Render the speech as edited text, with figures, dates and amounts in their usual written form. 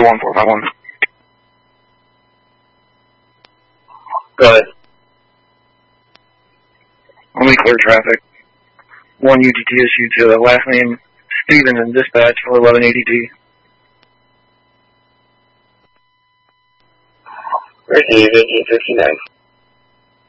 21451. Go ahead. Only clear traffic. 1 UTTSU to the last name Steven in dispatch for 1180T. Received 1859.